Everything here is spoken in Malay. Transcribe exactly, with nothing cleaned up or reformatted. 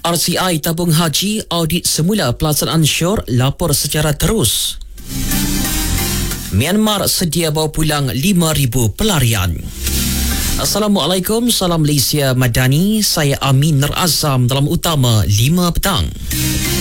R C I tabung haji audit semula pelaksanaan syur, lapor secara terus. Myanmar sedia bawa pulang lima ribu pelarian. Assalamualaikum, salam Malaysia Madani. Saya Amin Nur Azam dalam utama lima petang.